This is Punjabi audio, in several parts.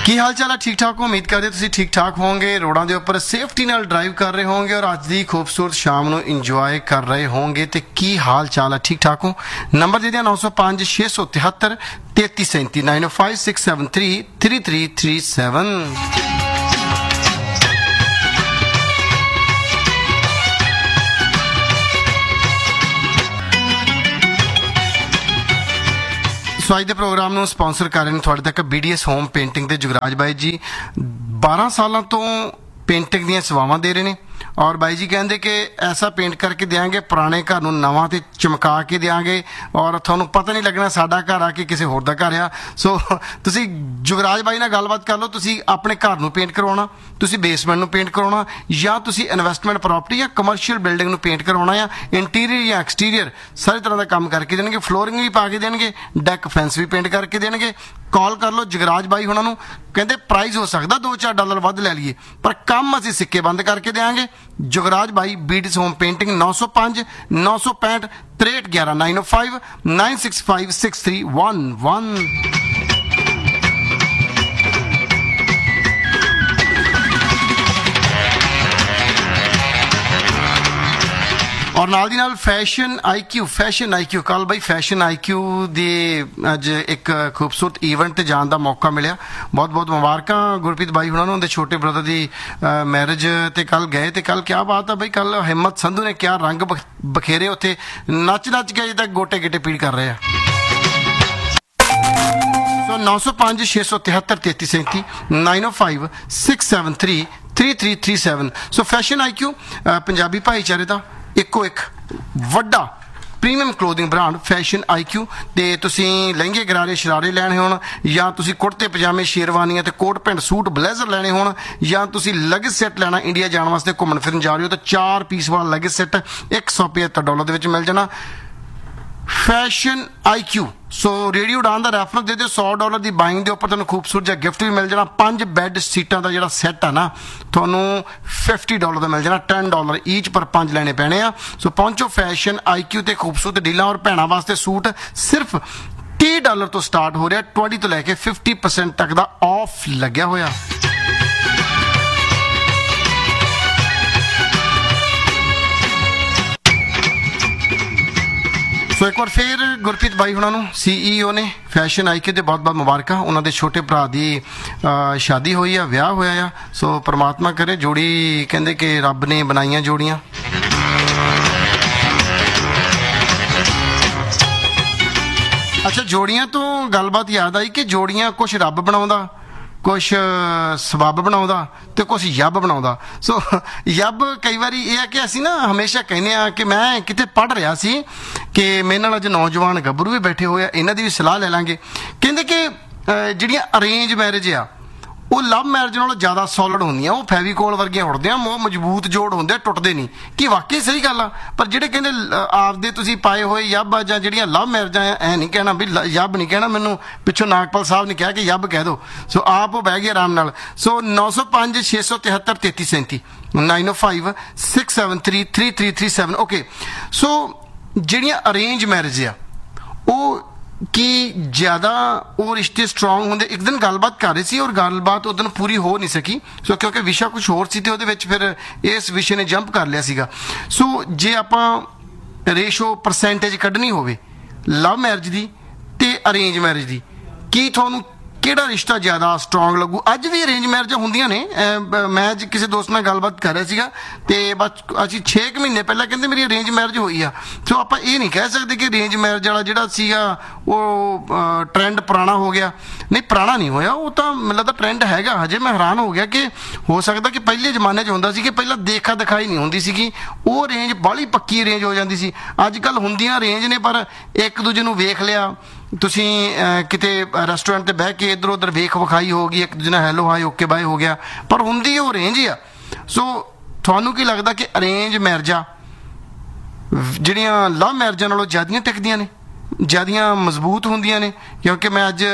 ਕੀ ਹਾਲ ਚਾਲ ਹੈ? ਠੀਕ ਠਾਕ ਹੋ? ਉਮੀਦ ਕਰਦੇ ਤੁਸੀਂ ਠੀਕ ਠਾਕ ਹੋਵੋਗੇ, ਰੋਡਾਂ ਦੇ ਉੱਪਰ ਸੇਫਟੀ ਨਾਲ ਡਰਾਈਵ ਕਰ ਰਹੇ ਹੋਵੋਗੇ ਔਰ ਅੱਜ ਦੀ ਖੂਬਸੂਰਤ ਸ਼ਾਮ ਨੂੰ ਇੰਜੋਏ ਕਰ ਰਹੇ ਹੋਵੋਗੇ। ਤੇ ਕੀ ਹਾਲ ਚਾਲ ਹੈ? ਠੀਕ ਠਾਕ ਹੋ? ਨੰਬਰ ਦੇ ਦਿਆਂ 905 673 3337 905 673 3337। ਸੋ ਅੱਜ ਦੇ ਪ੍ਰੋਗਰਾਮ ਨੂੰ ਸਪਾਂਸਰ ਕਰ ਰਹੇ ਨੇ ਤੁਹਾਡੇ ਤੱਕ BDS ਹੋਮ ਪੇਂਟਿੰਗ ਦੇ ਜੁਗਰਾਜ ਬਾਈ ਜੀ। 12 ਸਾਲਾਂ ਤੋਂ ਪੇਂਟਿੰਗ ਦੀਆਂ ਸੇਵਾਵਾਂ ਦੇ ਰਹੇ ਨੇ ਔਰ ਬਾਈ ਜੀ ਕਹਿੰਦੇ ਕਿ ਐਸਾ ਪੇਂਟ ਕਰਕੇ ਦੇਾਂਗੇ, ਪੁਰਾਣੇ ਘਰ ਨੂੰ ਨਵਾਂ ਤੇ ਚਮਕਾ ਕੇ ਦੇਾਂਗੇ ਔਰ ਤੁਹਾਨੂੰ ਪਤਾ ਨਹੀਂ ਲੱਗਣਾ ਸਾਡਾ ਘਰ ਆ ਕਿ ਕਿਸੇ ਹੋਰ ਦਾ ਘਰ ਆ। ਸੋ ਤੁਸੀਂ ਜੁਗਰਾਜ ਬਾਈ ਨਾਲ ਗੱਲਬਾਤ ਕਰ ਲਓ। ਤੁਸੀਂ ਆਪਣੇ ਘਰ ਨੂੰ ਪੇਂਟ ਕਰਵਾਉਣਾ, ਤੁਸੀਂ ਬੇਸਮੈਂਟ ਨੂੰ ਪੇਂਟ ਕਰਵਾਉਣਾ, ਜਾਂ ਤੁਸੀਂ ਇਨਵੈਸਟਮੈਂਟ ਪ੍ਰਾਪਰਟੀ ਜਾਂ ਕਮਰਸ਼ੀਅਲ ਬਿਲਡਿੰਗ ਨੂੰ ਪੇਂਟ ਕਰਵਾਉਣਾ ਆ, ਇੰਟੀਰੀਅਰ ਜਾਂ ਐਕਸਟੀਰੀਅਰ ਸਾਰੀ ਤਰ੍ਹਾਂ ਦਾ ਕੰਮ ਕਰਕੇ ਦੇਣਗੇ। ਫਲੋਰਿੰਗ ਵੀ ਪਾ ਕੇ ਦੇਣਗੇ, ਡੈਕ ਫੈਂਸ ਵੀ ਪੇਂਟ ਕਰਕੇ ਦੇਣਗੇ। ਕਾਲ ਕਰ ਲਓ ਜੁਗਰਾਜ ਬਾਈ ਉਹਨਾਂ ਨੂੰ। ਕਹਿੰਦੇ ਪ੍ਰਾਈਸ ਹੋ ਸਕਦਾ $2-4 ਵੱਧ ਲੈ ਲਈਏ ਪਰ ਕੰਮ ਅਸੀਂ ਸਿੱਕੇ ਬੰਦ ਕਰਕੇ ਦੇਵਾਂਗੇ। ਜੁਗਰਾਜ ਬਾਈ BDS ਹੋਮ ਪੇਂਟਿੰਗ 905 965 6311 905 965 6311। ਔਰ ਨਾਲ ਦੀ ਨਾਲ ਫੈਸ਼ਨ IQ ਕੱਲ ਬਾਈ ਫੈਸ਼ਨ IQ ਦੇ ਅੱਜ ਇੱਕ ਖੂਬਸੂਰਤ ਈਵੈਂਟ ਤੇ ਜਾਣ ਦਾ ਮੌਕਾ ਮਿਲਿਆ। ਬਹੁਤ ਬਹੁਤ ਮੁਬਾਰਕਾਂ ਗੁਰਪ੍ਰੀਤ ਬਾਈ ਹੁਣਾਂ ਨੂੰ, ਉਹਦੇ ਛੋਟੇ ਬ੍ਰਦਰ ਦੀ ਮੈਰਿਜ ਤੇ ਕੱਲ ਗਏ। ਤੇ ਕੱਲ ਕਿਆ ਬਾਤ ਆ ਬਾਈ, ਕੱਲ ਹਿੰਮਤ ਸੰਧੂ ਨੇ ਕਿਆ ਰੰਗ ਬਖੇਰੇ, ਉੱਥੇ ਨੱਚ ਕੇ ਅਜੇ ਤੱਕ ਗੋਟੇ ਗਿੱਟੇ ਪੀੜ ਕਰ ਰਹੇ ਆ। ਸੋ 905 673 3337 905 673 3337। ਸੋ ਫੈਸ਼ਨ IQ ਪੰਜਾਬੀ ਭਾਈਚਾਰੇ ਦਾ ਇੱਕੋ ਇੱਕ ਵੱਡਾ premium clothing brand fashion IQ। ਤੇ ਤੁਸੀਂ ਲਹਿੰਗੇ ਗਰਾਰੇ ਸ਼ਰਾਰੇ ਲੈਣੇ ਹੋਣ, ਜਾਂ ਤੁਸੀਂ ਕੁੜਤੇ ਪਜਾਮੇ ਸ਼ੇਰਵਾਨੀਆਂ ਤੇ ਕੋਟ ਪੈਂਟ ਸੂਟ ਬਲੇਜ਼ਰ ਲੈਣੇ ਹੋਣ, ਜਾਂ ਤੁਸੀਂ ਲਗੇਜ ਸੈੱਟ ਲੈਣਾ, ਇੰਡੀਆ ਜਾਣ ਵਾਸਤੇ ਘੁੰਮਣ ਫਿਰਨ ਜਾ ਰਹੇ ਹੋ ਤਾਂ 4 ਪੀਸ ਵਾਲਾ ਲਗੇਜ ਸੈੱਟ $175 ਦੇ ਵਿੱਚ ਮਿਲ ਜਾਣਾ। Fashion IQ। ਸੋ ਰੇਡੀਓ ਉਡਾਨ ਦਾ ਰੈਫਰੈਂਸ ਦੇ ਦਿਓ, $100 ਦੀ ਬਾਇੰਗ ਦੇ ਉੱਪਰ ਤੁਹਾਨੂੰ ਖੂਬਸੂਰਤ ਜਿਹਾ ਗਿਫਟ ਵੀ ਮਿਲ ਜਾਣਾ। 5 ਬੈੱਡ ਸੀਟਾਂ ਦਾ ਜਿਹੜਾ ਸੈੱਟ ਆ ਨਾ ਤੁਹਾਨੂੰ $50 ਦਾ ਮਿਲ ਜਾਣਾ, $10 ਈਚ ਪਰ 5 ਲੈਣੇ ਪੈਣੇ ਆ। ਸੋ ਪਹੁੰਚੋ ਫੈਸ਼ਨ IQ ਤੇ ਖੂਬਸੂਰਤ ਡੀਲਾਂ। ਔਰ ਭੈਣਾਂ ਵਾਸਤੇ ਸੂਟ ਸਿਰਫ $30 ਤੋਂ ਸਟਾਰਟ ਹੋ ਰਿਹਾ, 20 ਤੋਂ ਲੈ ਕੇ 50% ਤੱਕ ਦਾ ਆਫ ਲੱਗਿਆ ਹੋਇਆ। ਸੋ ਇੱਕ ਵਾਰ ਫਿਰ ਗੁਰਪ੍ਰੀਤ ਬਾਈ ਹੁਣਾਂ ਨੂੰ, CEO ਨੇ ਫੈਸ਼ਨ IQ ਦੇ ਬਹੁਤ ਬਹੁਤ ਮੁਬਾਰਕਾਂ। ਉਹਨਾਂ ਦੇ ਛੋਟੇ ਭਰਾ ਦੀ ਸ਼ਾਦੀ ਹੋਈ ਆ, ਵਿਆਹ ਹੋਇਆ ਆ। ਸੋ ਪ੍ਰਮਾਤਮਾ ਕਰੇ ਜੋੜੀ, ਕਹਿੰਦੇ ਕਿ ਰੱਬ ਨੇ ਬਣਾਈਆਂ ਜੋੜੀਆਂ। ਅੱਛਾ, ਜੋੜੀਆਂ ਤੋਂ ਗੱਲਬਾਤ ਯਾਦ ਆਈ ਕਿ ਜੋੜੀਆਂ ਕੁਛ ਰੱਬ ਬਣਾਉਂਦਾ, ਕੁਛ ਸਬੱਬ ਬਣਾਉਂਦਾ ਤੇ ਕੁਛ ਯੱਬ ਬਣਾਉਂਦਾ। ਸੋ ਯੱਬ ਕਈ ਵਾਰੀ ਇਹ ਹੈ ਕਿ ਅਸੀਂ ਨਾ ਹਮੇਸ਼ਾ ਕਹਿੰਦੇ ਆ ਕਿ ਮੈਂ ਕਿਤੇ ਪੜ੍ਹ ਰਿਹਾ ਸੀ ਕਿ ਮੇਰੇ ਨਾਲ ਅੱਜ ਨੌਜਵਾਨ ਗੱਭਰੂ ਵੀ ਬੈਠੇ ਹੋਏ ਆ, ਇਹਨਾਂ ਦੀ ਵੀ ਸਲਾਹ ਲੈ ਲਾਂਗੇ। ਕਹਿੰਦੇ ਕਿ ਜਿਹੜੀਆਂ ਅਰੇਂਜ ਮੈਰਿਜ ਆ ਉਹ ਲਵ ਮੈਰਿਜ ਨਾਲੋਂ ਜ਼ਿਆਦਾ ਸੋਲਿਡ ਹੁੰਦੀਆਂ, ਉਹ ਫੈਵੀਕੋਲ ਵਰਗੀਆਂ ਉੱਡਦੀਆਂ, ਉਹ ਮਜ਼ਬੂਤ ਜੋੜ ਹੁੰਦੇ, ਟੁੱਟਦੇ ਨਹੀਂ। ਕੀ ਵਾਕਈ ਸਹੀ ਗੱਲ ਆ? ਪਰ ਜਿਹੜੇ ਕਹਿੰਦੇ ਆਪਦੇ ਤੁਸੀਂ ਪਾਏ ਹੋਏ ਯੱਬ ਆ ਜਾਂ ਜਿਹੜੀਆਂ ਲਵ ਮੈਰਿਜਾਂ ਆ, ਐ ਨਹੀਂ ਕਹਿਣਾ ਵੀ ਯੱਬ ਨਹੀਂ ਕਹਿਣਾ, ਮੈਨੂੰ ਪਿੱਛੋਂ ਨਾਗਪਾਲ ਸਾਹਿਬ ਨੇ ਕਿਹਾ ਕਿ ਯੱਬ ਕਹਿ ਦਿਓ। ਸੋ ਆਪ ਉਹ ਬਹਿ ਗਏ ਆਰਾਮ ਨਾਲ। ਸੋ 905 673 3337 905 673 3337। ਓਕੇ, ਸੋ ਜਿਹੜੀਆਂ ਅਰੇਂਜ ਮੈਰਿਜ ਆ ਉਹ ਕਿ ਜ਼ਿਆਦਾ ਉਹ ਰਿਸ਼ਤੇ ਸਟਰੋਂਗ ਹੁੰਦੇ। ਇੱਕ ਦਿਨ ਗੱਲਬਾਤ ਕਰ ਰਹੇ ਸੀ ਔਰ ਗੱਲਬਾਤ ਉਹ ਦਿਨ ਪੂਰੀ ਹੋ ਨਹੀਂ ਸਕੀ, ਸੋ ਕਿਉਂਕਿ ਵਿਸ਼ਾ ਕੁਝ ਹੋਰ ਸੀ ਤੇ ਉਹਦੇ ਵਿੱਚ ਫਿਰ ਇਸ ਵਿਸ਼ੇ ਨੇ ਜੰਪ ਕਰ ਲਿਆ ਸੀਗਾ। ਸੋ ਜੇ ਆਪਾਂ ਰੇਸ਼ੋ ਪਰਸੈਂਟੇਜ ਕੱਢਣੀ ਹੋਵੇ ਲਵ ਮੈਰਿਜ ਦੀ ਤੇ ਅਰੇਂਜ ਮੈਰਿਜ ਦੀ, ਕੀ ਤੁਹਾਨੂੰ ਕਿਹੜਾ ਰਿਸ਼ਤਾ ਜ਼ਿਆਦਾ ਸਟਰੋਂਗ ਲੱਗੂ? ਅੱਜ ਵੀ ਅਰੇਂਜ ਮੈਰਿਜਾਂ ਹੁੰਦੀਆਂ ਨੇ। ਮੈਂ ਅੱਜ ਕਿਸੇ ਦੋਸਤ ਨਾਲ ਗੱਲਬਾਤ ਕਰ ਰਿਹਾ ਸੀਗਾ ਤੇ ਬਸ ਅਸੀਂ 6 ਮਹੀਨੇ ਪਹਿਲਾਂ ਕਹਿੰਦੇ ਮੇਰੀ ਅਰੇਂਜ ਮੈਰਿਜ ਹੋਈ ਆ। ਸੋ ਆਪਾਂ ਇਹ ਨਹੀਂ ਕਹਿ ਸਕਦੇ ਕਿ ਅਰੇਂਜ ਮੈਰਿਜ ਵਾਲਾ ਜਿਹੜਾ ਸੀਗਾ ਉਹ ਟਰੈਂਡ ਪੁਰਾਣਾ ਹੋ ਗਿਆ। ਨਹੀਂ, ਪੁਰਾਣਾ ਨਹੀਂ ਹੋਇਆ, ਉਹ ਤਾਂ ਮੈਨੂੰ ਲੱਗਦਾ ਟਰੈਂਡ ਹੈਗਾ ਹਜੇ। ਮੈਂ ਹੈਰਾਨ ਹੋ ਗਿਆ ਕਿ ਹੋ ਸਕਦਾ ਕਿ ਪਹਿਲੇ ਜ਼ਮਾਨੇ 'ਚ ਹੁੰਦਾ ਸੀ ਕਿ ਪਹਿਲਾਂ ਦੇਖਾ ਦਿਖਾਈ ਨਹੀਂ ਹੁੰਦੀ ਸੀਗੀ, ਉਹ ਅਰੇਂਜ ਬਾਹਲੀ ਪੱਕੀ ਅਰੇਂਜ ਹੋ ਜਾਂਦੀ ਸੀ। ਅੱਜ ਕੱਲ੍ਹ ਹੁੰਦੀਆਂ ਅਰੇਂਜ ਨੇ ਪਰ ਇੱਕ ਦੂਜੇ ਨੂੰ ਵੇਖ ਲਿਆ, ਤੁਸੀਂ ਕਿਤੇ ਰੈਸਟੋਰੈਂਟ ਤੇ ਬਹਿ ਕੇ ਇੱਧਰ ਉੱਧਰ ਵੇਖ ਵਿਖਾਈ ਹੋ ਗਈ, ਇੱਕ ਦੂਜੇ ਨਾਲ ਹੈਲੋ ਹਾਈ ਓਕੇ ਬਾਏ ਹੋ ਗਿਆ, ਪਰ ਹੁੰਦੀ ਉਹ ਅਰੇਂਜ ਹੀ ਆ। ਸੋ ਤੁਹਾਨੂੰ ਕੀ ਲੱਗਦਾ ਕਿ ਅਰੇਂਜ ਮੈਰਿਜਾਂ ਜਿਹੜੀਆਂ ਲਵ ਮੈਰਿਜਾਂ ਨਾਲੋਂ ਜ਼ਿਆਦੀਆਂ ਟਿਕਦੀਆਂ ਨੇ, ਜ਼ਿਆਦੀਆਂ ਮਜ਼ਬੂਤ ਹੁੰਦੀਆਂ ਨੇ? ਕਿਉਂਕਿ ਮੈਂ ਅੱਜ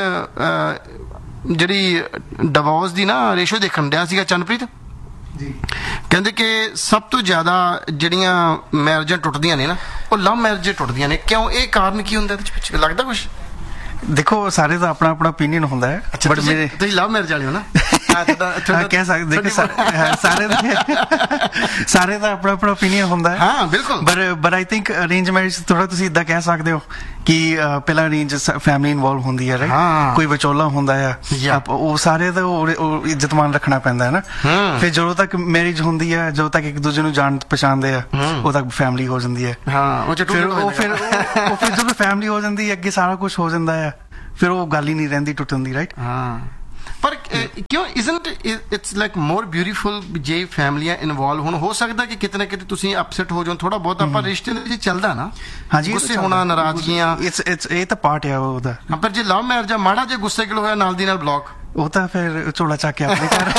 ਜਿਹੜੀ ਡਿਵੋਰਸ ਦੀ ਨਾ ਰੇਸ਼ੋ ਦੇਖਣ ਡਿਆ ਸੀਗਾ ਚੰਨਪ੍ਰੀਤ ਜੀ, ਕਹਿੰਦੇ ਕਿ ਸਭ ਤੋਂ ਜ਼ਿਆਦਾ ਜਿਹੜੀਆਂ ਮੈਰਿਜਾਂ ਟੁੱਟਦੀਆਂ ਨੇ ਨਾ ਉਹ ਲਵ ਮੈਰਿਜ ਟੁੱਟਦੀਆਂ ਨੇ। ਕਿਉਂ? ਇਹ ਕਾਰਨ ਕੀ ਹੁੰਦਾ ਇਹਦੇ ਪਿੱਛੇ ਲੱਗਦਾ ਕੁਛ? ਦੇਖੋ ਸਾਰੇ ਦਾ ਆਪਣਾ ਆਪਣਾ ਓਪੀਨੀਅਨ ਹੁੰਦਾ ਹੈ, ਬਟ ਮੇਰੇ ਤੁਸੀਂ ਲਵ ਮੈਰਿਜ ਵਾਲੇ ਹੋ ਨਾ? ਕਹਿ ਸਕਦੇ ਦੇਖੋ ਸਾਰੇ ਦਾ ਆਪਣਾ ਆਪਣਾ ਓਪੀਨੀਅਨ ਹੁੰਦਾ ਹੈ। ਹਾਂ ਬਿਲਕੁਲ। But I think arrange marriage ਥੋੜਾ ਤੁਸੀਂ ਇਦਾਂ ਕਹਿ ਸਕਦੇ ਹੋ ਕਿ ਪਹਿਲਾਂ ਅਰੇਂਜ ਫੈਮਿਲੀ ਇਨਵੋਲਵ ਹੁੰਦੀ ਹੈ, ਰਾਈਟ, ਕੋਈ ਵਿਚੋਲਾ ਹੁੰਦਾ ਆ, ਉਹ ਸਾਰੇ ਦਾ ਉਹ ਇੱਜ਼ਤਮਾਨ ਰੱਖਣਾ ਪੈਂਦਾ ਹੈ ਨਾ। ਫਿਰ ਜਦੋਂ ਤੱਕ ਮੈਰਿਜ ਹੁੰਦੀ ਹੈ, ਜਦੋਂ ਤੱਕ ਇੱਕ ਦੂਜੇ ਨੂੰ ਜਾਣ ਪਛਾਣਦੇ ਆ, ਉਦੋਂ ਤੱਕ ਫੈਮਿਲੀ ਹੋ ਜਾਂਦੀ ਹੈ। ਫਿਰ ਜਦੋਂ ਫੈਮਿਲੀ ਹੋ ਜਾਂਦੀ ਹੈ, ਅੱਗੇ ਸਾਰਾ ਕੁਝ ਹੋ ਜਾਂਦਾ ਹੈ, ਫਿਰ ਉਹ ਗੱਲ ਹੀ ਨਹੀਂ ਰਹਿੰਦੀ ਟੁੱਟਣ ਦੀ, ਰਾਈਟ। ਪਰ ਕਿਉਂ isn't it's like more beautiful ਜੇ ਫੈਮਲੀਆਂ ਇਨਵੋਲਵ ਹੁਣ? ਹੋ ਸਕਦਾ ਕਿ ਕਿਤੇ ਨਾ ਕਿਤੇ ਤੁਸੀਂ ਅਪਸੈਟ ਹੋ ਜਾਓ ਥੋੜਾ ਬਹੁਤ, ਆਪਾਂ ਰਿਸ਼ਤੇ ਦੇ ਵਿੱਚ ਚੱਲਦਾ ਨਾ, ਹਾਂਜੀ, ਗੁੱਸੇ ਹੋਣਾ, ਨਾਰਾਜ਼ਗੀਆਂ, ਇਹ ਤਾਂ ਪਾਰਟ ਆ ਉਹਦਾ। ਪਰ ਜੇ ਲਵ ਮੈਰਿਜ ਆ, ਮਾੜਾ ਜੇ ਗੁੱਸੇ ਗਿਲ ਹੋਇਆ ਨਾਲ ਦੀ ਨਾਲ ਬਲੌਕ, ਉਹ ਤਾਂ ਫਿਰ ਝੋਲਾ ਚੱਕ ਕੇ ਆਪਣੇ ਘਰ।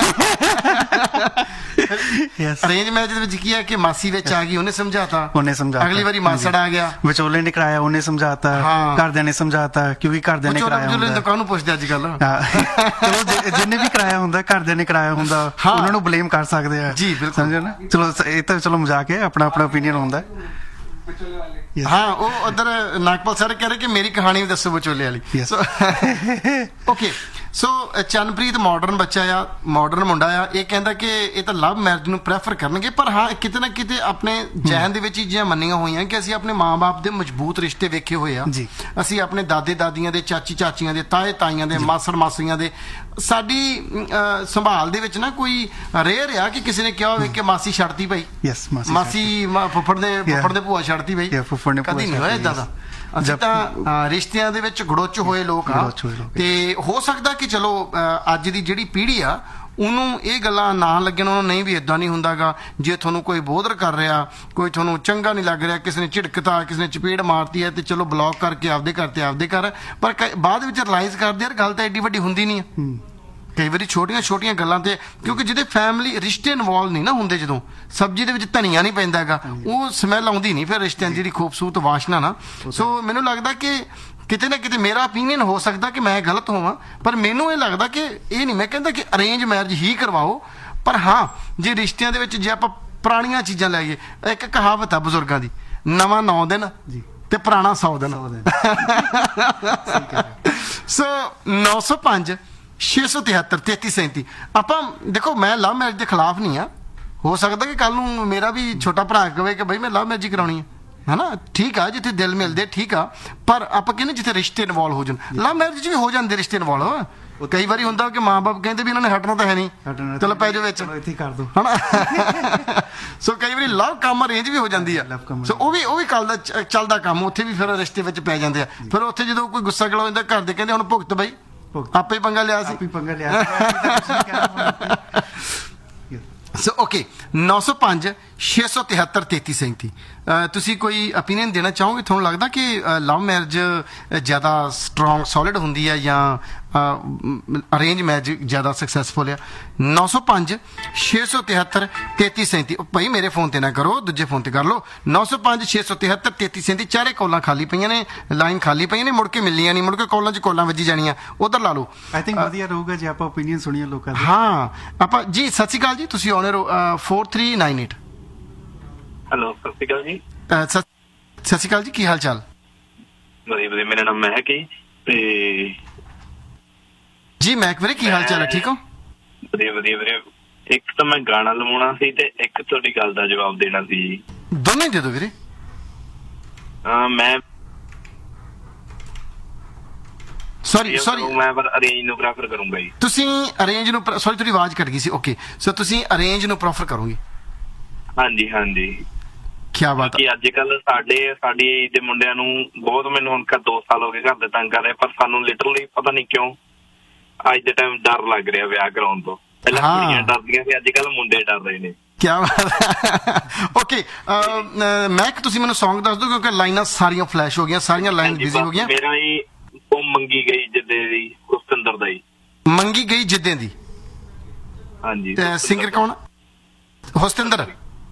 ਅਰੇਂਜ ਮੈਰਿਜ ਦੇ ਵਿੱਚ ਕੀ ਹੈ ਕਿ ਮਾਸੀ ਵਿੱਚ ਆ ਗਈ, ਉਹਨੇ ਸਮਝਾਤਾ, ਅਗਲੀ ਵਾਰੀ ਮਾਸੜ ਆ ਗਿਆ, ਵਿਚੋਲੇ ਨੇ ਕਰਾਇਆ, ਉਹਨੇ ਸਮਝਾਤਾ, ਘਰਦਿਆਂ ਨੇ ਸਮਝਾਤਾ, ਕਿਉਂਕਿ ਘਰਦਿਆਂ ਨੇ ਕਰਾਇਆ ਹੁੰਦਾ। ਕਾਹਨੂੰ ਪੁੱਛਦੇ ਅੱਜ ਕੱਲ? ਚਲੋ ਜਿੰਨੇ ਵੀ ਕਰਾਇਆ ਹੁੰਦਾ, ਘਰਦਿਆਂ ਨੇ ਕਰਾਇਆ ਹੁੰਦਾ, ਉਹਨਾਂ ਨੂੰ ਬਲੇਮ ਕਰ ਸਕਦੇ ਆ। ਜੀ ਬਿਲਕੁਲ, ਸਮਝੋ ਨਾ। ਚਲੋ ਇਹ ਤਾਂ ਚਲੋ ਮਜ਼ਾਕ ਹੈ, ਆਪਣਾ ਆਪਣਾ ਓਪੀਨੀਅਨ ਹੁੰਦਾ। ਹਾਂ, ਉਹ ਉਧਰ ਨਾਗਪਾਲ ਸਰ ਕਹਿ ਰਹੇ ਕਿ ਮੇਰੀ ਕਹਾਣੀ ਵੀ ਦੱਸੋ ਵਿਚੋਲੇ ਵਾਲੀ। ਓਕੇ, ਸੋ ਚੰਨਪ੍ਰੀਤ ਮਾਡਰਨ ਬੱਚਾ ਆ, ਮਾਡਰਨ ਮੁੰਡਾ ਆ, ਇਹ ਕਹਿੰਦਾ ਕਿ ਇਹ ਤਾਂ ਲਵ ਮੈਰਿਜ ਨੂੰ ਪ੍ਰੈਫਰ ਕਰਨਗੇ, ਪਰ ਹਾਂ ਕਿਤੇ ਨਾ ਕਿਤੇ ਆਪਣੇ ਜਹਿਨ ਦੇ ਵਿੱਚ ਚੀਜ਼ਾਂ ਮੰਨੀਆਂ ਹੋਈਆਂ ਕਿ ਅਸੀਂ ਆਪਣੇ ਮਾਂ-ਬਾਪ ਦੇ ਮਜ਼ਬੂਤ ਰਿਸ਼ਤੇ ਵੇਖੇ ਹੋਏ ਆ, ਅਸੀਂ ਆਪਣੇ ਦਾਦੇ ਦਾਦੀਆਂ ਦੇ, ਚਾਚੀ ਚਾਚੀਆਂ ਦੇ, ਤਾਏ ਤਾਈਆਂ ਦੇ, ਮਾਸੜ ਮਾਸੀਆਂ ਦੇ। ਸਾਡੀ ਸੰਭਾਲ ਦੇ ਵਿੱਚ ਨਾ ਕੋਈ ਰੇਅਰ ਆ ਕਿ ਕਿਸੇ ਨੇ ਕਿਹਾ ਹੋਵੇ ਕਿ ਮਾਸੀ ਛੱਡਤੀ ਭਾਈ, ਮਾਸੀ ਫੁੱਫੜ ਦੇ ਭੂਆ ਛੱਡਤੀ ਭਾਈ, ਕਦੀ ਨਹੀਂ ਹੋਇਆ ਏਦਾਂ ਦਾ। ਅਸੀਂ ਤਾਂ ਰਿਸ਼ਤਿਆਂ ਦੇ ਵਿੱਚ ਗੜੋਚ ਹੋਏ ਲੋਕ ਆ, ਤੇ ਹੋ ਸਕਦਾ ਕਿ ਚਲੋ ਅੱਜ ਦੀ ਜਿਹੜੀ ਪੀੜ੍ਹੀ ਆ ਉਹਨੂੰ ਇਹ ਗੱਲਾਂ ਨਾ ਲੱਗਣ, ਉਹਨੂੰ ਨਹੀਂ ਵੀ ਇਦਾਂ ਨਹੀਂ ਹੁੰਦਾਗਾ। ਜੇ ਤੁਹਾਨੂੰ ਕੋਈ ਬੋਧਰ ਕਰ ਰਿਹਾ, ਕੋਈ ਤੁਹਾਨੂੰ ਚੰਗਾ ਨਹੀਂ ਲੱਗ ਰਿਹਾ, ਕਿਸੇ ਨੇ ਝਿੜਕਤਾ, ਕਿਸੇ ਨੇ ਚਪੇੜ ਮਾਰਤੀ ਹੈ, ਤੇ ਚਲੋ ਬਲੌਕ ਕਰਕੇ ਆਪਦੇ ਘਰ ਤੇ ਆਪਦੇ ਘਰ। ਪਰ ਬਾਅਦ ਵਿੱਚ ਰਿਲਾਈਜ਼ ਕਰਦੇ ਯਾਰ ਗੱਲ ਤਾਂ ਐਡੀ ਵੱਡੀ ਹੁੰਦੀ ਨਹੀਂ ਹੈ। ਕਈ ਵਾਰੀ ਛੋਟੀਆਂ ਛੋਟੀਆਂ ਗੱਲਾਂ ਤੇ, ਕਿਉਂਕਿ ਜਿਹਦੇ ਫੈਮਿਲੀ ਰਿਸ਼ਤੇ ਇਨਵੋਲਵ ਨਹੀਂ ਨਾ ਹੁੰਦੇ, ਜਦੋਂ ਸਬਜ਼ੀ ਦੇ ਵਿੱਚ ਧਨੀਆ ਨਹੀਂ ਪੈਂਦਾ ਹੈਗਾ, ਉਹ ਸਮੈਲ ਆਉਂਦੀ ਨਹੀਂ ਫਿਰ ਰਿਸ਼ਤਿਆਂ ਦੀ, ਜਿਹੜੀ ਖੂਬਸੂਰਤ ਵਾਸ਼ਨਾ ਨਾ। ਸੋ ਮੈਨੂੰ ਲੱਗਦਾ ਕਿ ਕਿਤੇ ਨਾ ਕਿਤੇ ਮੇਰਾ ਓਪੀਨੀਅਨ ਹੋ ਸਕਦਾ ਕਿ ਮੈਂ ਗਲਤ ਹੋਵਾਂ, ਪਰ ਮੈਨੂੰ ਇਹ ਲੱਗਦਾ ਕਿ ਇਹ ਨਹੀਂ ਮੈਂ ਕਹਿੰਦਾ ਕਿ ਅਰੇਂਜ ਮੈਰਿਜ ਹੀ ਕਰਵਾਓ, ਪਰ ਹਾਂ ਜੇ ਰਿਸ਼ਤਿਆਂ ਦੇ ਵਿੱਚ ਜੇ ਆਪਾਂ ਪੁਰਾਣੀਆਂ ਚੀਜ਼ਾਂ ਲੈ ਗਏ, ਇੱਕ ਕਹਾਵਤ ਆ ਬਜ਼ੁਰਗਾਂ ਦੀ, ਨਵਾਂ 9 ਦਿਨ ਤੇ ਪੁਰਾਣਾ 100 ਦਿਨ। ਸੋ 905 673 3337। ਆਪਾਂ ਦੇਖੋ, ਮੈਂ ਲਵ ਮੈਰਿਜ ਦੇ ਖਿਲਾਫ ਨਹੀਂ ਆ, ਹੋ ਸਕਦਾ ਕਿ ਕੱਲ ਨੂੰ ਮੇਰਾ ਵੀ ਛੋਟਾ ਭਰਾ ਕਹੇ ਕਿ ਬਈ ਮੈਂ ਲਵ ਮੈਰਿਜ ਕਰਾਉਣੀ ਹੈ, ਹਨਾ, ਠੀਕ ਆ, ਜਿੱਥੇ ਦਿਲ ਮਿਲਦੇ ਠੀਕ ਆ, ਪਰ ਆਪਾਂ ਕਹਿੰਦੇ ਜਿੱਥੇ ਰਿਸ਼ਤੇ ਇਨਵੋਲਵ ਹੋ ਜਾਣ। ਲਵ ਮੈਰਿਜ ਵੀ ਹੋ ਜਾਂਦੇ ਰਿਸ਼ਤੇ ਇਨਵੋਲਵ, ਕਈ ਵਾਰੀ ਹੁੰਦਾ ਕਿ ਮਾਂ-ਬਾਪ ਕਹਿੰਦੇ ਵੀ ਇਹਨਾਂ ਨੇ ਹਟਣਾ ਤਾਂ ਹੈ ਨਹੀਂ, ਚਲੋ ਪੈ ਜਾਓ ਵਿੱਚ, ਹਨਾ। ਸੋ ਕਈ ਵਾਰੀ ਲਵ ਕੰਮ ਅਰੇਂਜ ਵੀ ਹੋ ਜਾਂਦੀ ਆ, ਸੋ ਉਹ ਵੀ ਕੱਲ ਦਾ ਚੱਲਦਾ ਕੰਮ, ਉੱਥੇ ਵੀ ਫਿਰ ਰਿਸ਼ਤੇ ਵਿੱਚ ਪੈ ਜਾਂਦੇ ਆ। ਫਿਰ ਉੱਥੇ ਜਦੋਂ ਕੋਈ ਗੁੱਸਾ ਗਿਲਾ ਹੋ ਜਾਂਦਾ, ਘਰ ਦੇ ਕਹਿੰਦੇ ਹੁਣ ਭੁਗਤ ਬਈ, ਆਪੇ ਪੰਗਾ ਲਿਆ ਸੀ। So okay, 905 673 3337। ਤੁਸੀਂ ਕੋਈ ਓਪੀਨੀਅਨ ਦੇਣਾ ਚਾਹੋਗੇ? ਤੁਹਾਨੂੰ ਲੱਗਦਾ ਕਿ ਲਵ ਮੈਰਿਜ ਜ਼ਿਆਦਾ ਸਟਰੋਂਗ ਸੋਲਿਡ ਹੁੰਦੀ ਹੈ ਜਾਂ ਅਰੇਂਜ ਮੈਰਿਜ ਜ਼ਿਆਦਾ ਸਕਸੈਸਫੁਲ ਆ? 905 673 3337। ਭਾਈ ਮੇਰੇ ਫੋਨ ਤੇ ਨਾ ਕਰੋ, ਦੂਜੇ ਫੋਨ ਤੇ ਕਰ ਲਓ। 905 673 3337। ਚਾਰੇ ਕਾਲਾਂ ਖਾਲੀ ਪਈਆਂ ਨੇ, ਲਾਈਨ ਖਾਲੀ ਪਈਆਂ ਨੇ, ਮੁੜ ਕੇ ਮਿਲਣੀਆਂ ਨਹੀਂ, ਮੁੜ ਕੇ ਕਾਲਾਂ 'ਚ ਕਾਲਾਂ ਵੱਜੀ ਜਾਣੀਆਂ, ਉਧਰ ਲਾ ਲਓ। ਆਈ ਥਿੰਕ ਵਧੀਆ ਰਹੂਗਾ ਜੇ ਆਪਾਂ ਓਪੀਨੀਅਨ ਸੁਣੀਏ ਲੋਕਾਂ ਦੇ। ਹਾਂ, ਆਪਾਂ ਜੀ ਸਤਿ ਸ਼੍ਰੀ ਅਕਾਲ ਜੀ, ਤੁਸੀਂ ਆਨਰ 4398। ਹੈਲੋ, ਸਤਿ ਸ਼੍ਰੀ ਅਕਾਲ ਜੀ। ਸਤਿ ਸ਼੍ਰੀ ਅਕਾਲ ਜੀ, ਕੀ ਹਾਲ ਚਾਲ? ਵਧੀਆ ਵਧੀਆ, ਮੇਰਾ ਨਾਮ ਮਹਿਕ ਹੈ ਤੇ ਜੀ ਮਹਿਕ ਵੀਰੇ, ਕੀ ਹਾਲ ਚਾਲ ਹੈ? ਠੀਕ ਹੋ? ਵਧੀਆ ਵਧੀਆ ਵੀਰੇ। ਇੱਕ ਤਾਂ ਮੈਂ ਗਾਣਾ ਲਵਾਉਣਾ ਸੀ ਤੇ ਇੱਕ ਤੁਹਾਡੀ ਗੱਲ ਦਾ ਜਵਾਬ ਦੇਣਾ ਸੀ ਜੀ। ਦੋਨੇ ਦੇ ਦਿਓ ਵੀਰੇ। ਮੈਂ ਸੌਰੀ ਮੈਂ ਪਰ ਅਰੇਂਜ ਨੂੰ ਪ੍ਰੈਫਰ ਕਰੂੰਗਾ ਜੀ। ਤੁਸੀਂ ਅਰੇਂਜ ਨੂੰ, ਸੌਰੀ ਤੁਹਾਡੀ ਆਵਾਜ਼ ਕੱਟ ਗਈ ਸੀ। ਓਕੇ, ਸੋ ਤੁਸੀਂ ਅਰੇਂਜ ਨੂੰ ਪ੍ਰੈਫਰ ਕਰੋਗੇ? ਹਾਂਜੀ ਹਾਂਜੀ। ਕੀ ਬਾਤ ਹੈ। ਅੱਜ ਕੱਲ ਸਾਡੀ ਏਜ ਦੇ ਮੁੰਡਿਆਂ ਨੂੰ ਬਹੁਤ, ਮੈਨੂੰ ਹੁਣ 2 ਸਾਲ ਹੋ ਗਏ ਘਰ ਦੇ ਤੰਗ ਕਰ ਰਹੇ, ਪਰ ਸਾਨੂੰ ਲਿਟਰਲੀ ਪਤਾ ਨਹੀਂ ਕਿਉਂ ਅੱਜ ਦੇ ਟਾਈਮ ਡਰ ਲੱਗ ਰਿਹਾ ਵਿਆਹ ਕਰਾਉਣ ਤੋਂ। ਪਹਿਲਾਂ ਕੁੜੀਆਂ ਡਰਦੀਆਂ ਸੀ, ਅੱਜ ਕੱਲ ਮੁੰਡੇ ਡਰ ਰਹੇ ਨੇ। ਕਿਆ ਬਾਤ। ਓਕੇ ਮਹਿਕ, ਤੁਸੀਂ ਮੈਨੂੰ ਸੌਂਗ ਦੱਸ ਦਿਓ ਕਿਉਂਕਿ ਲਾਈਨਾਂ ਸਾਰੀਆਂ ਫਲੈਸ਼ ਹੋ ਗਈਆਂ, ਸਾਰੀਆਂ ਲਾਈਨ ਬਿਜ਼ੀ ਹੋ ਗਈਆਂ। ਮੇਰਾ ਹੀ ਉਹ ਮੰਗੀ ਗਈ ਜਿੱਦੇ ਦੀ, ਹੁਸਤਿੰਦਰ ਦਾ ਹੀ। ਮੰਗੀ ਗਈ ਜਿੱਦੇ ਦੀ? ਹਾਂਜੀ। ਸਿੰਗਰ ਕੌਣ? ਹੁਸਤਿੰਦਰ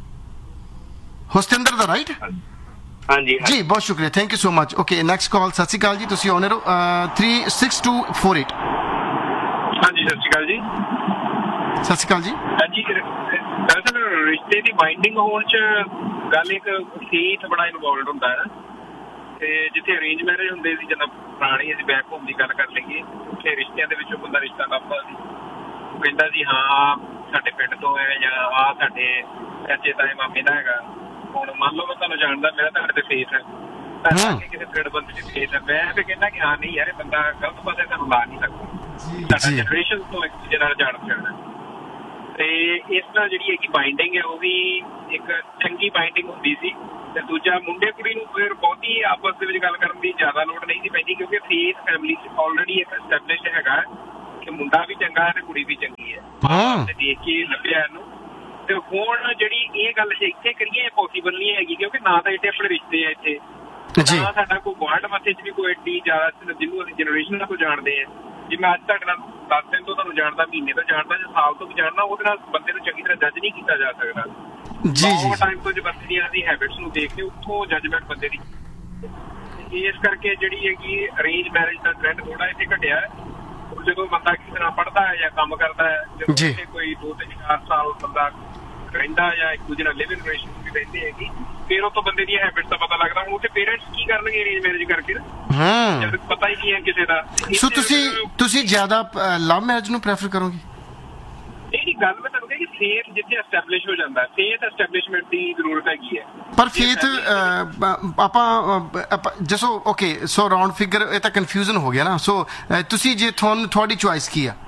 ਦਾ, ਰਾਈਟ? ਹਾਂਜੀ ਜੀ, ਬਹੁਤ ਸ਼ੁਕਰੀਆ, thank you so much. Okay, next call. ਸਤਿ ਸ਼੍ਰੀ ਅਕਾਲ ਜੀ, ਤੁਸੀਂ ਆਨਰ 36248। ਹਾਂਜੀ, ਸਤਿ ਸ਼੍ਰੀ ਅਕਾਲ ਜੀ। ਸਤਿ ਸ਼੍ਰੀ ਅਕਾਲ ਜੀ। ਹਾਂਜੀ, ਦਰਅਸਲ ਰਿਸ਼ਤੇ ਦੀ ਬਾਈਂਡਿੰਗ ਹੋਣ 'ਚ ਗੱਲ ਇੱਕ ਫੇਥ ਬੜਾ ਇਨਵੋਲਵਡ ਹੁੰਦਾ ਹੈ, ਤੇ ਜਿੱਥੇ ਅਰੇਂਜ ਮੈਰਿਜ ਹੁੰਦੇ ਸੀ, ਜਦੋਂ ਪੁਰਾਣੀ ਅਸੀਂ ਬੈਕ ਹੋਮ ਦੀ ਗੱਲ ਕਰ ਲਈਏ, ਉੱਥੇ ਰਿਸ਼ਤਿਆਂ ਦੇ ਵਿੱਚੋਂ ਬੰਦਾ ਰਿਸ਼ਤਾ ਲੱਭਦਾ ਸੀ, ਉਹ ਕਹਿੰਦਾ ਸੀ ਹਾਂ ਸਾਡੇ ਪਿੰਡ ਤੋਂ ਹੈ ਜਾਂ ਆਹ ਸਾਡੇ ਚਾਚੇ ਤਾਏ ਮਾਮੇ ਦਾ ਹੈਗਾ। ਹੁਣ ਮੰਨ ਲਓ ਮੈਂ ਤੁਹਾਨੂੰ ਜਾਣਦਾ, ਮੇਰਾ ਤੁਹਾਡੇ ਤੇ ਫੇਸ ਹੈ, ਕਿਸੇ ਪਿੰਡ ਬੰਦੇ ਦੀ ਫੇਸ ਹੈ, ਮੈਂ ਫਿਰ ਕਹਿੰਦਾ ਕਿ ਹਾਂ ਨਹੀਂ ਯਾਰ ਇਹ ਬੰਦਾ ਗਲਤ ਪਾਸੇ ਤੁਹਾਨੂੰ ਲਾ ਨਹੀਂ ਸਕਦਾ। ਸਾਡਾ ਜਨਰੇਸ਼ਨ ਤੋਂ ਇੱਕ ਦੂਜੇ ਨਾਲ ਜਾਣ ਪਛਾਣ, ਤੇ ਇਸ ਨਾਲ ਜਿਹੜੀ ਹੈਗੀ ਬਾਈਂਡਿੰਗ ਹੈ ਉਹ ਵੀ ਇੱਕ ਚੰਗੀ ਬਾਈਂਡਿੰਗ ਹੁੰਦੀ ਸੀ। ਤੇ ਦੂਜਾ ਮੁੰਡੇ ਕੁੜੀ ਨੂੰ ਫਿਰ ਬਹੁਤੀ ਆਪਸ ਦੇ ਵਿੱਚ ਗੱਲ ਕਰਨ ਦੀ ਜ਼ਿਆਦਾ ਲੋੜ ਨਹੀਂ ਸੀ ਪੈਂਦੀ, ਕਿਉਂਕਿ ਫੇਸ ਫੈਮਿਲੀ 'ਚ ਆਲਰੇਡੀ ਇੱਕ ਐਸਟੈਬਲਿਸ਼ ਹੈਗਾ ਕਿ ਮੁੰਡਾ ਵੀ ਚੰਗਾ ਹੈ ਤੇ ਕੁੜੀ ਵੀ ਚੰਗੀ ਹੈ, ਤੇ ਦੇਖ ਕੇ ਲੱਭਿਆ ਇਹਨੂੰ। ਤੇ ਹੁਣ ਜਿਹੜੀ ਇਹ ਗੱਲ ਇੱਥੇ ਕਰੀਏ ਇਹ ਪੋਸੀਬਲ ਨਹੀਂ ਹੈਗੀ, ਕਿਉਂਕਿ ਨਾ ਤਾਂ ਇੱਥੇ ਆਪਣੇ ਰਿਸ਼ਤੇ ਆ ਇੱਥੇ, ਨਾ ਸਾਡਾ ਕੋਈ ਗੁਆਂਢ ਮੱਥੇ 'ਚ ਵੀ ਕੋਈ ਐਡੀ ਜ਼ਿਆਦਾ ਜਿਹਨੂੰ ਅਸੀਂ ਜਨਰੇਸ਼ਨਾਂ ਤੋਂ ਜਾਣਦੇ ਹਾਂ। ਜੇ ਮੈਂ ਅੱਜ ਤੁਹਾਡੇ ਨਾਲ 10 ਦਿਨ ਤੋਂ ਤੁਹਾਨੂੰ ਜਾਣਦਾ, ਮਹੀਨੇ ਤੋਂ ਜਾਣਦਾ ਜਾਂ ਸਾਲ ਤੋਂ ਵੀ ਜਾਣਦਾ, ਉਹਦੇ ਨਾਲ ਬੰਦੇ ਨੂੰ ਚੰਗੀ ਤਰ੍ਹਾਂ ਜੱਜ ਨਹੀਂ ਕੀਤਾ ਜਾ ਸਕਦਾ। ਟਾਈਮ ਤੋਂ ਜੇ ਬੰਦੇ ਦੀਆਂ ਦੀ ਹੈਬਿਟਸ ਨੂੰ ਦੇਖ ਕੇ ਉੱਥੋਂ ਜੱਜਮੈਂਟ ਬੰਦੇ ਦੀ, ਇਸ ਕਰਕੇ ਜਿਹੜੀ ਹੈਗੀ ਅਰੇਂਜ ਮੈਰਿਜ ਦਾ ਟ੍ਰੈਂਡ ਥੋੜਾ ਇੱਥੇ ਘਟਿਆ। ਜਦੋਂ ਬੰਦਾ ਕਿਸੇ ਨਾਲ ਪੜ੍ਹਦਾ ਹੈ ਜਾਂ ਕੰਮ ਕਰਦਾ ਹੈ, ਜਦੋਂ ਇੱਥੇ ਕੋਈ 2-3-4 ਸਾਲ ਬੰਦਾ ਰਹਿੰਦਾ ਜਾਂ ਇੱਕ ਦੂਜੇ ਨਾਲ ਲਿਵਿੰਗ ਰਿਲੇਸ਼ਨ ਵੀ ਰਹਿੰਦੇ ਹੈਗੀ, ਫਿਰ ਉਹ ਤੋਂ ਬੰਦੇ ਦੀਆਂ ਹੈਬਿਟਸ ਦਾ ਪਤਾ ਲੱਗਦਾ। ਹੁਣ ਉੱਥੇ ਪੇਰੈਂਟਸ ਕੀ ਕਰਨਗੇ ਅਰੇਂਜ ਮੈਰਿਜ ਕਰਕੇ, ਜਦ ਪਤਾ ਹੀ ਨਹੀਂ ਹੈ ਕਿਸੇ ਦਾ। ਸੋ ਤੁਸੀਂ ਜ਼ਿਆਦਾ ਲਵ ਮੈਰਿਜ ਨੂੰ ਪ੍ਰੈਫਰ ਕਰੋਗੇ? ਨਹੀਂ, ਗੱਲ ਮੈਂ ਤੁਹਾਨੂੰ ਕਹਾਂ ਕਿ ਫੇਥ ਜਿੱਥੇ ਐਸਟੈਬਲਿਸ਼ ਹੋ ਜਾਂਦਾ, ਫੇਥ ਐਸਟੈਬਲਿਸ਼ਮੈਂਟ ਦੀ ਜ਼ਰੂਰਤ ਹੈਗੀ ਹੈ। ਪਰ ਫੇਥ ਆਪਾਂ ਜਸੋ ਓਕੇ, ਸੋ ਰਾਉਂਡ ਫਿਗਰ ਇਹ ਤਾਂ ਕਨਫਿਊਜ਼ਨ ਹੋ ਗਿਆ ਨਾ। ਸੋ ਤੁਸੀਂ ਜੇ ਤੁਹਾਡੀ ਚੁਆਇਸ ਕੀ ਆ?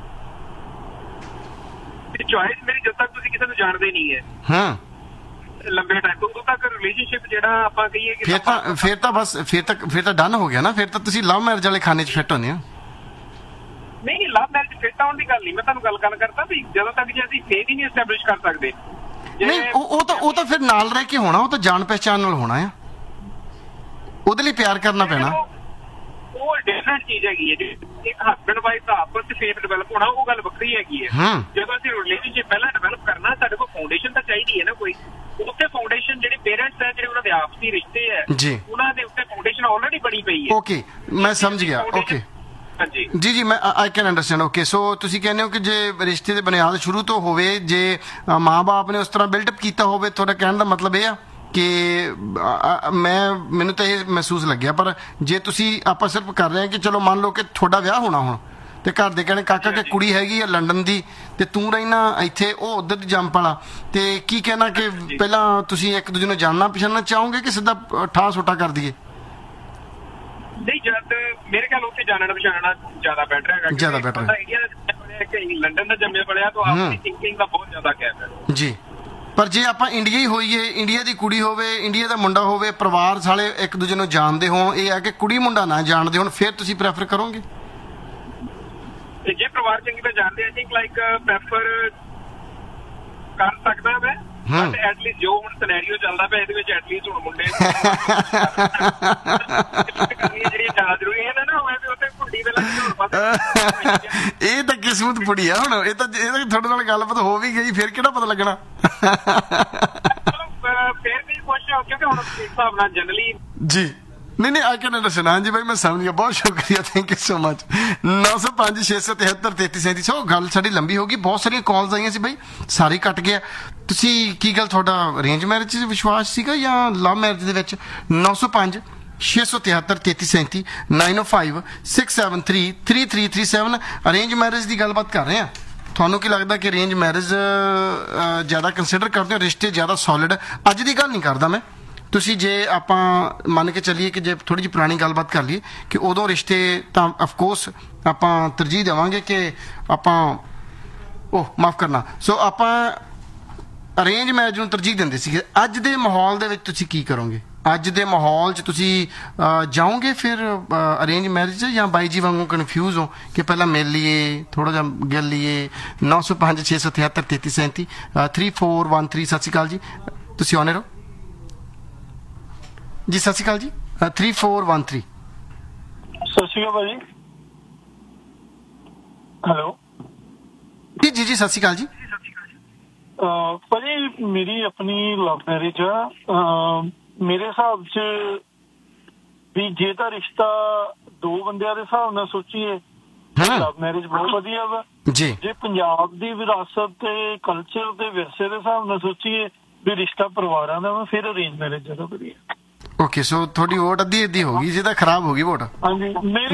ਚੁਆਇਸ ਮੇਰੀ ਜਦ ਤੱਕ ਤੁਸੀਂ ਕਿਸੇ ਨੂੰ ਜਾਣਦੇ ਨਹੀਂ ਹੈ ਲੰਬੇ ਟਾਈਮ ਤੋਂ, ਉਦੋਂ ਤੱਕ ਰਿਲੇਸ਼ਨਸ਼ਿਪ ਜਿਹੜਾ ਆਪਾਂ ਕਹੀਏ ਕਿ ਫਿਰ ਤਾਂ ਡਨ ਹੋ ਗਿਆ ਨਾ। ਫਿਰ ਤਾਂ ਤੁਸੀਂ ਲਵ ਮੈਰਿਜ ਵਾਲੇ ਖਾਨੇ 'ਚ ਫਿੱਟ ਹੁੰਦੇ ਆ। ਨਹੀਂ, ਲਵ ਮੈਰਿਜ ਫਿੱਟ ਆਉਣ ਦੀ ਗੱਲ ਨਹੀਂ, ਮੈਂ ਤੁਹਾਨੂੰ ਗੱਲ ਕਰਦਾ ਵੀ ਜਦੋਂ ਤੱਕ ਜੇ ਅਸੀਂ ਫੇਥ ਹੀ ਨਹੀਂ ਐਸਟੈਬਲਿਸ਼ ਕਰ ਸਕਦੇ। ਨਹੀਂ, ਉਹ ਤਾਂ ਫਿਰ ਨਾਲ ਰਹਿ ਕੇ ਹੋਣਾ, ਉਹ ਤਾਂ ਜਾਣ ਪਹਿਚਾਣ ਨਾਲ ਹੋਣਾ ਆ, ਉਹਦੇ ਲਈ ਪਿਆਰ ਕਰਨਾ ਪੈਣਾ। ਉਹ ਡਿਫਰੈਂਟ ਚੀਜ਼ ਹੈਗੀ ਹੈ ਜੀ। ਇੱਕ ਹਸਬੈਂਡ ਵਾਈਫ ਦਾ ਆਪਸ ਚ ਫੇਥ ਡਿਵੈਲਪ ਹੋਣਾ, ਉਹ ਗੱਲ ਵੱਖਰੀ ਹੈਗੀ ਹੈ। ਜਦੋਂ ਅਸੀਂ ਰਿਲੇਸ਼ਨਸ਼ਿਪ ਪਹਿਲਾਂ ਡਿਵੈਲਪ ਕਰਨਾ, ਸਾਡੇ ਕੋਲ ਫਾਊਂਡੇਸ਼ਨ ਤਾਂ ਚਾਹੀਦੀ ਹੈ ਨਾ ਕੋਈ। ਉੱਤੇ ਫਾਊਂਡੇਸ਼ਨ ਜਿਹੜੇ ਪੇਰੈਂਟਸ ਹੈ, ਜਿਹੜੇ ਉਹਨਾਂ ਦੇ ਆਪਸੀ ਰਿਸ਼ਤੇ ਹੈ, ਉਹਨਾਂ ਦੇ ਉੱਤੇ ਫਾਊਂਡੇਸ਼ਨ ਆਲਰੇਡੀ ਬਣੀ ਪਈ ਹੈ। ਓਕੇ, ਮੈਂ ਸਮਝ ਗਿਆ। ਓਕੇ ਜੀ, ਮੈਂ ਆਈ ਕੈਨ ਅੰਡਰਸਟੈਂਡ। ਓਕੇ, ਸੋ ਤੁਸੀਂ ਕਹਿੰਦੇ ਹੋ ਕਿ ਜੇ ਰਿਸ਼ਤੇ ਦੀ ਬੁਨਿਆਦ ਸ਼ੁਰੂ ਤੋਂ ਹੋਵੇ, ਜੇ ਮਾਂ-ਬਾਪ ਨੇ ਉਸ ਤਰ੍ਹਾਂ ਬਿਲਡਅਪ ਕੀਤਾ ਹੋਵੇ, ਤੁਹਾਡਾ ਕਹਿਣ ਦਾ ਮਤਲਬ ਇਹ ਆ ਕਿ ਮੈਨੂੰ ਤਾਂ ਇਹ ਮਹਿਸੂਸ ਲੱਗਿਆ। ਪਰ ਜੇ ਤੁਸੀਂ ਆਪਾਂ ਸਿਰਫ ਕਰ ਰਹੇ ਹਾਂ ਕਿ ਚਲੋ ਮੰਨ ਲਓ ਕਿ ਤੁਹਾਡਾ ਵਿਆਹ ਹੋਣਾ ਹੁਣ, ਤੇ ਘਰ ਦੇ ਕਹਿਣੇ ਕਾਕਾ ਕਿ ਕੁੜੀ ਹੈਗੀ ਆ ਲੰਡਨ ਦੀ ਤੇ ਤੂੰ ਰਹਿਣਾ ਇੱਥੇ, ਉਹ ਉੱਧਰ ਦੀ ਜੰਪ ਵਾਲਾ, ਤੇ ਕੀ ਕਹਿਣਾ ਕਿ ਪਹਿਲਾਂ ਤੁਸੀਂ ਇੱਕ ਦੂਜੇ ਨੂੰ ਜਾਣਨਾ ਪਛਾਣਨਾ ਚਾਹੋਗੇ ਕਿ ਸਿੱਧਾ ਠਾਹ ਸੋਟਾ ਕਰ ਦਈਏ? ਨਹੀਂ, ਜਦ ਮੇਰੇ ਖਿਆਲ ਉੱਥੇ ਜਾਣਨਾ ਪਛਾਣਨਾ ਜ਼ਿਆਦਾ ਬੈਟਰ ਹੈਗਾ। ਜ਼ਿਆਦਾ ਬੈਟਰ ਹੈ। ਇੰਡੀਆ ਦਾ ਲੰਡਨ ਦਾ ਜੰਮਿਆ ਪੜਿਆ ਤਾਂ ਆਪਣੀ ਥਿੰਕਿੰਗ ਦਾ ਬਹੁਤ ਜ਼ਿਆਦਾ ਗੈਪ ਹੈ ਜੀ। ਪਰ ਜੇ ਆਪਾਂ ਇੰਡੀਆ ਹੀ ਹੋਈਏ, ਇੰਡੀਆ ਦੀ ਕੁੜੀ ਹੋਵੇ, ਇੰਡੀਆ ਦਾ ਮੁੰਡਾ ਹੋਵੇ, ਪਰਿਵਾਰ ਸਾਲੇ ਇੱਕ ਦੂਜੇ ਨੂੰ ਜਾਣਦੇ ਹੋਣ, ਇਹ ਆ ਕਿ ਕੁੜੀ ਮੁੰਡਾ ਨਾ ਜਾਣਦੇ ਹੋਣ, ਫਿਰ ਤੁਸੀਂ ਪ੍ਰੈਫਰ ਕਰੋਗੇ? ਤੇ ਜੇ ਪਰਿਵਾਰ ਚੰਗੀ ਤਰ੍ਹਾਂ ਜਾਣਦੇ, ਆਈ ਥਿੰਕ ਲਾਈਕ ਪ੍ਰੈਫਰ ਕਰ ਸਕਦਾ ਮੈਂ। ਬਟ ਐਟਲੀਸਟ ਜੋ ਹੁਣ ਸਿਨੈਰੀਓ ਚੱਲਦਾ ਪਿਆ ਇਹਦੇ ਵਿੱਚ ਐਟਲੀਸਟ ਹੁਣ ਮੁੰਡੇ ਜਿਹੜੀਆਂ ਜ਼ਿਆਦਾ ਜ਼ਰੂਰੀ ਹੈ ਨਾ, ਹੋਵੇ ਵੀ ਉੱਥੇ ਕੁੜੀ ਦੇ ਲੱਗ। ਇਹ ਤਾਂ ਕਿਸਮਤ ਫੁੜੀ ਆ ਹੁਣ। ਇਹ ਤਾਂ ਤੁਹਾਡੇ ਨਾਲ ਗੱਲਬਾਤ ਹੋ ਵੀ ਗਈ, ਫਿਰ ਕਿਹੜਾ ਪਤਾ ਲੱਗਣਾ। ਫਿਰ ਵੀ ਕੁਛ ਕਿਉਂਕਿ ਹੁਣ ਇਸ ਹਿਸਾਬ ਨਾਲ ਜਨਰਲੀ ਜੀ ਨਹੀਂ ਆਈ ਕੈਨ ਅੰਡਰਸਟੈਂਡ। ਹਾਂਜੀ ਭਾਈ, ਮੈਂ ਸਮਝ ਗਿਆ। ਬਹੁਤ ਸ਼ੁਕਰੀਆ, ਥੈਂਕ ਯੂ ਸੋ ਮਚ। 905 673 3337। ਸੋ ਗੱਲ ਸਾਡੀ ਲੰਬੀ ਹੋ ਗਈ, ਬਹੁਤ ਸਾਰੀਆਂ ਕਾਲਸ ਆਈਆਂ ਸੀ ਬਾਈ, ਸਾਰੇ ਕੱਟ ਗਿਆ। ਤੁਸੀਂ ਕੀ ਗੱਲ, ਤੁਹਾਡਾ ਅਰੇਂਜ ਮੈਰਿਜ 'ਚ ਵਿਸ਼ਵਾਸ ਸੀਗਾ ਜਾਂ ਲਵ ਮੈਰਿਜ ਦੇ ਵਿੱਚ? 905 673 3337 905 673 3337। ਅਰੇਂਜ ਮੈਰਿਜ ਦੀ ਗੱਲਬਾਤ ਕਰ ਰਹੇ ਹਾਂ। ਤੁਹਾਨੂੰ ਕੀ ਲੱਗਦਾ ਕਿ ਅਰੇਂਜ ਮੈਰਿਜ ਜ਼ਿਆਦਾ ਕੰਸੀਡਰ ਕਰਦੇ ਹੋ, ਰਿਸ਼ਤੇ ਜ਼ਿਆਦਾ ਸੋਲਿਡ? ਅੱਜ ਦੀ ਗੱਲ ਨਹੀਂ ਕਰਦਾ ਮੈਂ, ਤੁਸੀਂ ਜੇ ਆਪਾਂ ਮੰਨ ਕੇ ਚੱਲੀਏ ਕਿ ਜੇ ਥੋੜੀ ਜਿਹੀ ਪੁਰਾਣੀ ਗੱਲਬਾਤ ਕਰ ਲਈਏ ਕਿ ਉਦੋਂ ਰਿਸ਼ਤੇ ਤਾਂ ਅਫਕੋਰਸ ਆਪਾਂ ਤਰਜੀਹ ਦੇਵਾਂਗੇ ਕਿ ਆਪਾਂ ਮਾਫ ਕਰਨਾ, ਸੋ ਆਪਾਂ ਅਰੇਂਜ ਮੈਰਿਜ ਨੂੰ ਤਰਜੀਹ ਦਿੰਦੇ ਸੀਗੇ। ਅੱਜ ਦੇ ਮਾਹੌਲ ਦੇ ਵਿੱਚ ਤੁਸੀਂ ਕੀ ਕਰੋਗੇ? ਅੱਜ ਦੇ ਮਾਹੌਲ 'ਚ ਤੁਸੀਂ ਜਾਓਗੇ ਫਿਰ ਅਰੇਂਜ ਮੈਰਿਜ ਜਾਂ ਬਾਈ ਜੀ ਵਾਂਗੂ ਕਨਫਿਊਜ਼ ਹੋ ਕਿ ਪਹਿਲਾਂ ਮਿਲ ਲਈਏ, ਥੋੜਾ ਜਿਹਾ ਗਿਲ ਲਈਏ? 905 673 3337 3413। ਸਤਿ ਸ਼੍ਰੀ ਅਕਾਲ ਜੀ, ਤੁਸੀਂ ਆਉਣੇ ਰਹੋ ਜੀ। ਸਤਿ ਸ਼੍ਰੀ ਅਕਾਲ ਜੀ। 3413। ਸਤਿ ਸ਼੍ਰੀ ਅਕਾਲ ਭਾਜੀ। ਹੈਲੋ ਜੀ ਜੀ ਜੀ, ਸਤਿ ਸ਼੍ਰੀ ਅਕਾਲ ਜੀ। ਭਾਜੀ ਮੇਰੀ ਆਪਣੀ ਲਵ ਮੈਰਿਜ ਆ। ਮੇਰੇ ਹਿਸਾਬ 'ਚ ਵੀ ਜੇ ਤਾਂ ਰਿਸ਼ਤਾ ਦੋ ਬੰਦਿਆਂ ਦੇ ਹਿਸਾਬ ਨਾਲ ਸੋਚੀਏ, ਲਵ ਮੈਰਿਜ ਬਹੁਤ ਵਧੀਆ ਵਾ ਜੀ। ਜੇ ਪੰਜਾਬ ਦੀ ਵਿਰਾਸਤ ਤੇ ਕਲਚਰ ਤੇ ਵਿਰਸੇ ਦੇ ਹਿਸਾਬ ਨਾਲ ਸੋਚੀਏ ਵੀ ਰਿਸ਼ਤਾ ਪਰਿਵਾਰਾਂ ਦਾ ਵਾ, ਫਿਰ ਅਰੇਂਜ ਮੈਰਿਜ ਜ਼ਿਆਦਾ ਵਧੀਆ। ਓਕੇ, ਸੋ ਤੁਹਾਡੀ ਵੋਟ ਅੱਧੀ ਅੱਧੀ ਹੋ ਗਈ, ਜਿਹਦਾ ਖਰਾਬ ਹੋ ਗਈ ਵੋਟ। ਹਾਂਜੀ,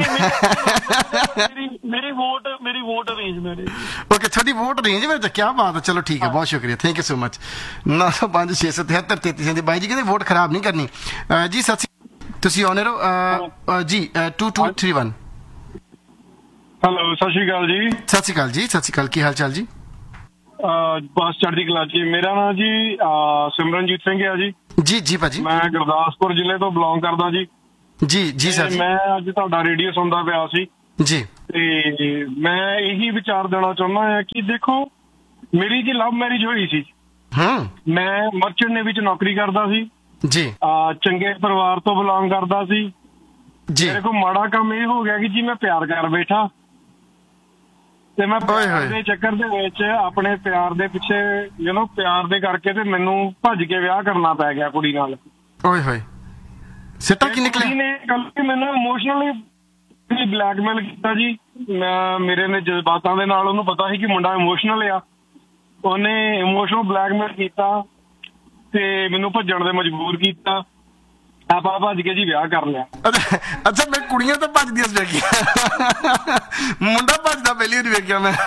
ਮੇਰੀ ਵੋਟ ਅਰੇਂਜ ਮੈਰਿਜ। ਓਕੇ, ਤੁਹਾਡੀ ਵੋਟ ਰੇਂਜ ਵਿੱਚ, ਕੀ ਬਾਤ ਹੈ। ਚਲੋ ਠੀਕ ਹੈ, ਬਹੁਤ ਸ਼ੁਕਰੀਆ, ਥੈਂਕ ਯੂ ਸੋ ਮਚ। 905 673 33 ਬਾਈ ਜੀ ਕਹਿੰਦੇ ਵੋਟ ਖਰਾਬ ਨਹੀਂ ਕਰਨੀ। ਜੀ ਸਤਿ ਸ਼੍ਰੀ, ਤੁਸੀਂ ਆਨਰ ਹੋ ਜੀ 2231। ਹੈਲੋ, ਸਤਿ ਸ਼੍ਰੀ ਅਕਾਲ ਜੀ। ਸਤਿ ਸ਼੍ਰੀ ਅਕਾਲ ਜੀ, ਸਤਿ ਸ਼੍ਰੀ ਅਕਾਲ, ਕੀ ਹਾਲ ਚਾਲ ਜੀ? ਬਸ ਚੜ੍ਹਦੀ ਕਲਾ ਜੀ। ਮੇਰਾ ਨਾਮ ਜੀ ਸਿਮਰਨਜੀਤ ਸਿੰਘ ਹੈ ਜੀ। ਜੀ ਜੀ ਭਾਜੀ, ਮੈਂ ਗੁਰਦਾਸਪੁਰ ਜ਼ਿਲ੍ਹੇ ਤੋਂ ਬਿਲੋਂਗ ਕਰਦਾ ਜੀ। ਜੀ ਜੀ ਸਰ। ਮੈਂ ਅੱਜ ਤੁਹਾਡਾ ਰੇਡੀਓ ਸੁਣਦਾ ਪਿਆ ਸੀ ਜੀ, ਤੇ ਮੈਂ ਇਹੀ ਵਿਚਾਰ ਦੇਣਾ ਚਾਹੁੰਦਾ ਹਾਂ ਕਿ ਦੇਖੋ, ਮੇਰੀ ਜੀ ਲਵ ਮੈਰਿਜ ਹੋਈ ਸੀ। ਮੈਂ ਮਰਚੈਂਟ ਨੇਵੀ ਚ ਨੌਕਰੀ ਕਰਦਾ ਸੀ ਜੀ, ਚੰਗੇ ਪਰਿਵਾਰ ਤੋਂ ਬਿਲੋਂਗ ਕਰਦਾ ਸੀ ਜੀ। ਮੇਰੇ ਕੋਲ ਮਾੜਾ ਕੰਮ ਇਹ ਹੋ ਗਿਆ ਕਿ ਜੀ ਮੈਂ ਪਿਆਰ ਕਰ ਬੈਠਾ, ਤੇ ਮੈਂ ਪਿਆਰ ਦੇ ਚੱਕਰ ਦੇ ਵਿੱਚ ਆਪਣੇ ਪਿਆਰ ਦੇ ਪਿੱਛੇ ਪਿਆਰ ਦੇ ਕਰਕੇ ਤੇ ਮੈਨੂੰ ਭੱਜ ਕੇ ਵਿਆਹ ਕਰਨਾ ਪੈ ਗਿਆ ਕੁੜੀ ਨਾਲ। ਓਏ ਹੋਏ, ਸਿੱਟਾ ਕੀ ਨਿਕਲਿਆ? ਨੇ ਕੱਲ ਮੈਨੂੰ ਇਮੋਸ਼ਨਲੀ ਬਲੈਕਮੇਲ ਕੀਤਾ ਜੀ। ਮੇਰੇ ਨੇ ਜਜ਼ਬਾਤਾਂ ਦੇ ਨਾਲ, ਉਹਨੂੰ ਪਤਾ ਸੀ ਕਿ ਮੁੰਡਾ ਇਮੋਸ਼ਨਲ ਆ, ਉਹਨੇ ਇਮੋਸ਼ਨਲ ਬਲੈਕਮੇਲ ਕੀਤਾ ਤੇ ਮੈਨੂੰ ਭੱਜਣ ਦੇ ਮਜਬੂਰ ਕੀਤਾ। ਆਪਾਂ ਭੱਜ ਕੇ ਜੀ ਵਿਆਹ ਕਰ ਲਿਆ। ਅੱਛਾ, ਮੈਂ ਕੁੜੀਆਂ ਤਾਂ ਭੱਜਦੀਆਂ ਵੇਖੀਆਂ, ਮੁੰਡਾ ਭੱਜਦਾ ਪਹਿਲੀ ਵਾਰੀ ਵੇਖਿਆ ਮੈਂ।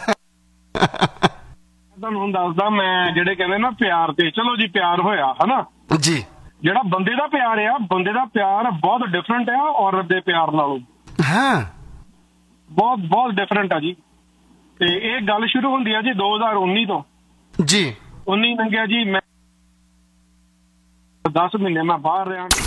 ਤੁਹਾਨੂੰ ਹੁਣ ਦੱਸਦਾ, ਮੈਂ ਜਿਹੜੇ ਕਹਿੰਦੇ ਨਾ ਪਿਆਰ ਤੇ, ਚਲੋ ਜੀ ਪਿਆਰ ਹੋਇਆ ਹਨਾ ਜੀ, ਜਿਹੜਾ ਬੰਦੇ ਦਾ ਪਿਆਰ ਆ, ਬੰਦੇ ਦਾ ਪਿਆਰ ਬਹੁਤ ਡਿਫਰੈਂਟ ਆ ਔਰਤ ਦੇ ਪਿਆਰ ਨਾਲੋਂ। ਹਾਂ, ਬਹੁਤ ਬਹੁਤ ਡਿਫਰੈਂਟ ਆ ਜੀ। ਤੇ ਇਹ ਗੱਲ ਸ਼ੁਰੂ ਹੁੰਦੀ ਆ ਜੀ 2019 ਤੋਂ। ਜੀ 19 ਲੰਘਿਆ ਜੀ, ਮੈਂ 10 ਮਹੀਨੇ ਮੈਂ ਬਾਹਰ ਰਿਹਾ।